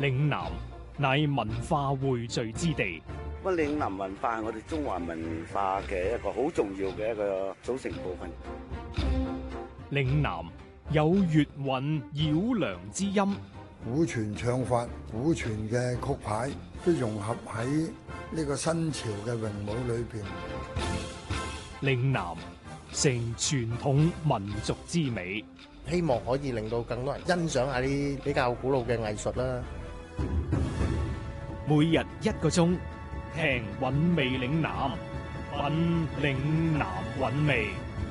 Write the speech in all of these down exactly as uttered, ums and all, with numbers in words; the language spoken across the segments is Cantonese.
嶺南乃文化匯聚之地。 咁嶺南文化係我哋中華文化嘅一個好重要嘅一個組成部分。 嶺南有粵韻繞梁之音， 古傳唱法、古傳嘅曲牌都融合喺呢個新潮嘅詠舞裏邊。 嶺南成傳統民族之美， 希望可以令到更多人欣賞下啲比較古老嘅藝術啦。 每日一個鐘，聽韻味嶺南，品嶺南韻味。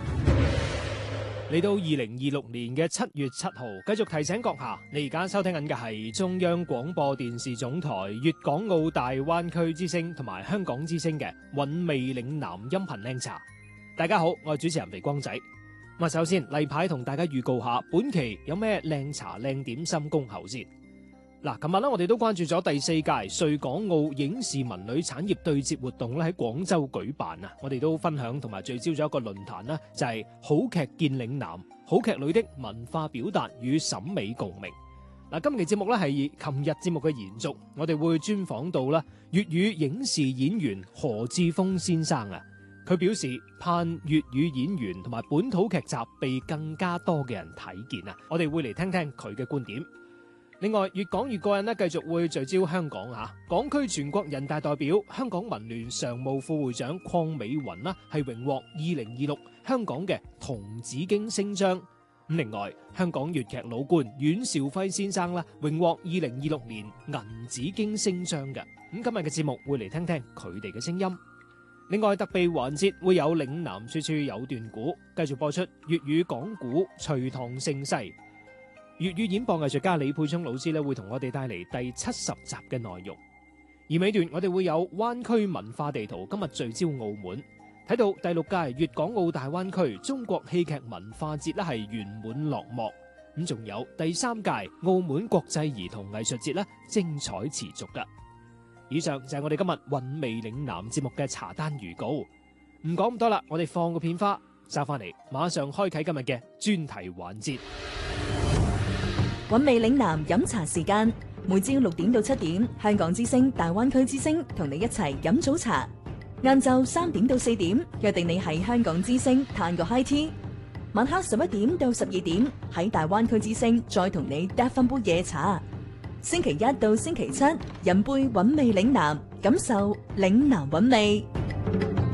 嚟到二零二六年嘅七月七號，繼續提醒閣下，你而家收聽緊嘅係中央廣播電視總台粵港澳大灣區之聲同埋香港之聲嘅韻味嶺南音頻靚茶。大家好，我係主持人肥光仔。咁啊，首先例牌同大家預告下，本期有咩靚茶靚點心恭候先。嗱，琴日咧我哋都關注咗第四屆穗港澳影視文旅產業對接活動咧喺廣州舉辦啊，我哋都分享同埋聚焦咗一個論壇啦，就係好劇見嶺南，好劇裏的文化表達與審美共鳴。嗱，今期節目咧係琴日節目嘅延續，我哋會專訪到啦粵語影視演員何志峰先生啊，佢表示盼粵語演員同埋本土劇集被更加多嘅人睇見啊，我哋會嚟聽聽佢嘅觀點。另外，越講越過癮咧，繼續會聚焦香港嚇。港區全國人大代表、香港文聯常務副會長鄺美雲啦，係榮獲二零二六香港嘅銅紫荊星章。咁另外，香港粵劇老倌阮兆輝先生啦，榮獲二零二六年銀紫荊星章嘅。咁今日嘅節目會嚟聽聽佢哋嘅聲音。另外，特備環節會有嶺南處處有段古，繼續播出粵語講古隋唐盛世。粵語演播藝術家李沛聰老師咧，會同我哋帶嚟第七十集嘅內容。而尾段我哋會有灣區文化地圖，今日聚焦澳門，睇到第六屆粵港澳大灣區中國戲劇文化節咧係圓滿落幕。咁仲有第三屆澳門國際兒童藝術節咧，精彩持續噶。以上就係我哋今日韻味嶺南節目嘅茶單預告。唔講咁多啦，我哋放個片花，收翻嚟，馬上開啟今日嘅專題環節。 韻味嶺南飲茶時間，每朝六點到七點，香港之聲、大灣區之聲同你一齊飲早茶。晏晝三點到四點，約定你喺香港之聲嘆個 high tea。晚黑十一點到十二點，喺大灣區之聲再同你嗒翻杯夜茶。星期一到星期七，飲杯韻味嶺南，感受嶺南韻味。